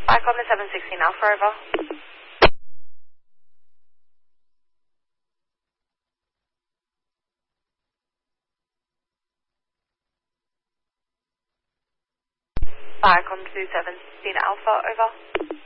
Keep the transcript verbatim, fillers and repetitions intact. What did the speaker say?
Back on the seven sixteen Alpha, over. Back on two seven sixteen Alpha, over.